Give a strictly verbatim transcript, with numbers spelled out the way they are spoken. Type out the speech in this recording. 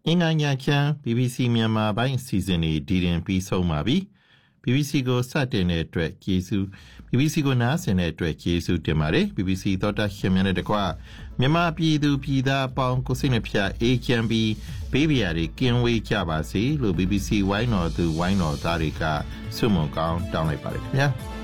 အင်္ဂါညချမ်း ဘီဘီစီ မြန်မာပိုင်းအစီအစဉ်တွေဒီရင်ပြီးဆုံးပါပြီ ဘီဘီစီ ကိုစတင်တဲ့အတွက်ကျေးဇူး ဘီဘီစီ ကိုနားဆင်တဲ့အတွက်ကျေးဇူးတင်ပါတယ် ဘီဘီစီ သောတာရှင်များနဲ့တကွမြန်မာပြည်သူပြည်သားအပေါင်းကိုစိတ်နှပြအေးချမ်းပြီးဘေးပရာတွေကင်းဝေးကြပါစေလို့ ဘီဘီစီ ဝိုင်းတော်သူဝိုင်းတော်သားတွေကဆုမွန်ကောင်းတောင်းလိုက်ပါတယ်ခင်ဗျာ